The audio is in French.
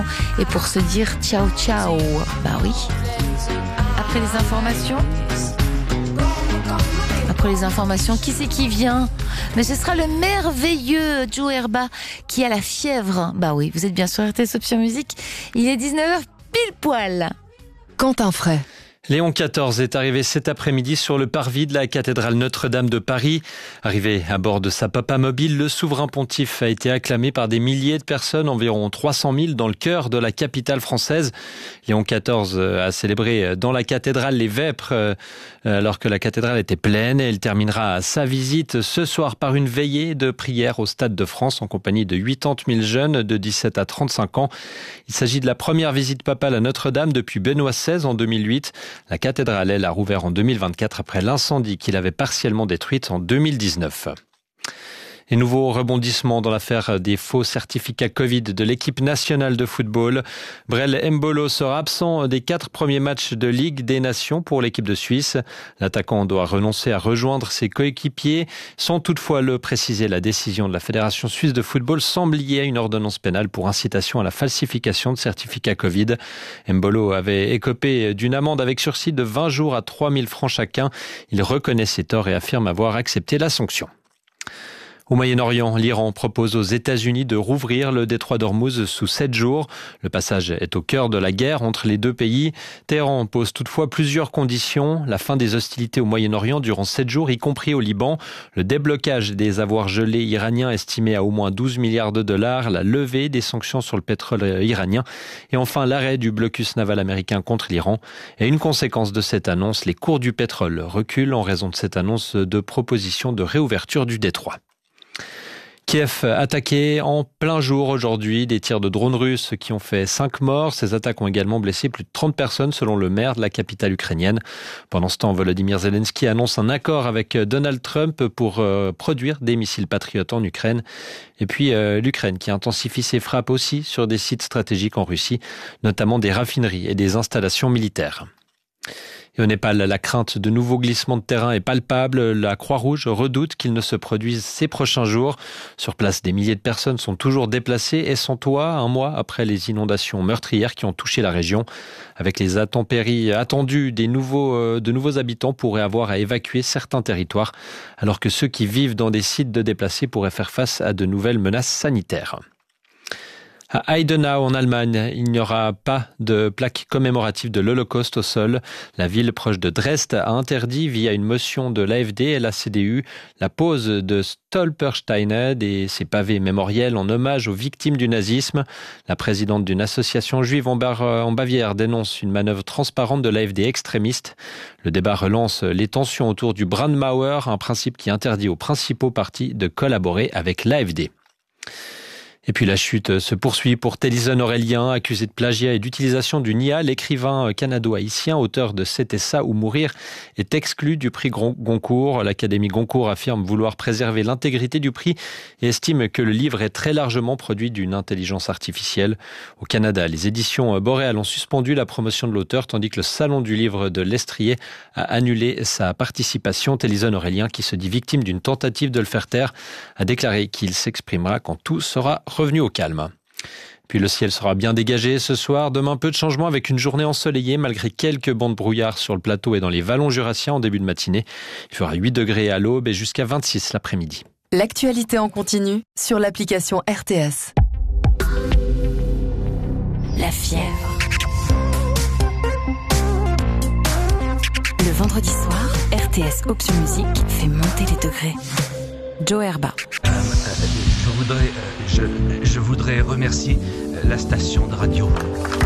et pour se dire ciao ciao. Bah oui. Après les informations, qui c'est qui vient? Mais ce sera le merveilleux Joe Herba qui a la fièvre. Bah oui, vous êtes bien sur RTS Option Musique. Il est 19h pile poil. Quentin Fray. Léon XIV est arrivé cet après-midi sur le parvis de la cathédrale Notre-Dame de Paris. Arrivé à bord de sa papamobile, le souverain pontife a été acclamé par des milliers de personnes, environ 300 000 dans le cœur de la capitale française. Léon XIV a célébré dans la cathédrale les vêpres alors que la cathédrale était pleine. Et il terminera sa visite ce soir par une veillée de prière au Stade de France en compagnie de 80 000 jeunes de 17 à 35 ans. Il s'agit de la première visite papale à Notre-Dame depuis Benoît XVI en 2008. La cathédrale, elle, a rouvert en 2024 après l'incendie qui l'avait partiellement détruite en 2019. Et nouveau rebondissement dans l'affaire des faux certificats Covid de l'équipe nationale de football. Brel Embolo sera absent des 4 premiers matchs de Ligue des Nations pour l'équipe de Suisse. L'attaquant doit renoncer à rejoindre ses coéquipiers. Sans toutefois le préciser, la décision de la Fédération suisse de football semble liée à une ordonnance pénale pour incitation à la falsification de certificats Covid. Embolo avait écopé d'une amende avec sursis de 20 jours à 3 000 francs chacun. Il reconnaît ses torts et affirme avoir accepté la sanction. Au Moyen-Orient, l'Iran propose aux États-Unis de rouvrir le détroit d'Ormuz sous 7 jours. Le passage est au cœur de la guerre entre les deux pays. Téhéran pose toutefois plusieurs conditions. La fin des hostilités au Moyen-Orient durant 7 jours, y compris au Liban. Le déblocage des avoirs gelés iraniens estimés à au moins 12 milliards de dollars. La levée des sanctions sur le pétrole iranien. Et enfin, l'arrêt du blocus naval américain contre l'Iran. Et une conséquence de cette annonce, les cours du pétrole reculent en raison de cette annonce de proposition de réouverture du détroit. Kiev attaqué en plein jour aujourd'hui, des tirs de drones russes qui ont fait 5 morts. Ces attaques ont également blessé plus de 30 personnes selon le maire de la capitale ukrainienne. Pendant ce temps, Volodymyr Zelensky annonce un accord avec Donald Trump pour produire des missiles patriotes en Ukraine. Et puis l'Ukraine qui intensifie ses frappes aussi sur des sites stratégiques en Russie, notamment des raffineries et des installations militaires. Et au Népal, la crainte de nouveaux glissements de terrain est palpable. La Croix-Rouge redoute qu'ils ne se produisent ces prochains jours. Sur place, des milliers de personnes sont toujours déplacées et sans toit, un mois après les inondations meurtrières qui ont touché la région. Avec les intempéries attendues, de nouveaux habitants pourraient avoir à évacuer certains territoires, alors que ceux qui vivent dans des sites de déplacés pourraient faire face à de nouvelles menaces sanitaires. À Eidenau, en Allemagne, il n'y aura pas de plaque commémorative de l'Holocauste au sol. La ville proche de Dresde a interdit, via une motion de l'AfD et la CDU, la pose de Stolpersteine et ses pavés mémoriels en hommage aux victimes du nazisme. La présidente d'une association juive en Bavière dénonce une manœuvre transparente de l'AfD extrémiste. Le débat relance les tensions autour du Brandmauer, un principe qui interdit aux principaux partis de collaborer avec l'AfD. Et puis la chute se poursuit pour Télisone Aurélien, accusé de plagiat et d'utilisation d'une IA. L'écrivain canado-haïtien, auteur de C'était ça ou mourir, est exclu du prix Goncourt. L'Académie Goncourt affirme vouloir préserver l'intégrité du prix et estime que le livre est très largement produit d'une intelligence artificielle. Au Canada, les éditions Boréal ont suspendu la promotion de l'auteur, tandis que le Salon du livre de l'Estrier a annulé sa participation. Télisone Aurélien, qui se dit victime d'une tentative de le faire taire, a déclaré qu'il s'exprimera quand tout sera revenu au calme. Puis le ciel sera bien dégagé ce soir. Demain, peu de changement avec une journée ensoleillée malgré quelques bancs de brouillard sur le plateau et dans les vallons jurassiens en début de matinée. Il fera 8 degrés à l'aube et jusqu'à 26 l'après-midi. L'actualité en continu sur l'application RTS. La fièvre. Le vendredi soir, RTS Option Musique fait monter les degrés. Joe Herba. Je voudrais remercier la station de radio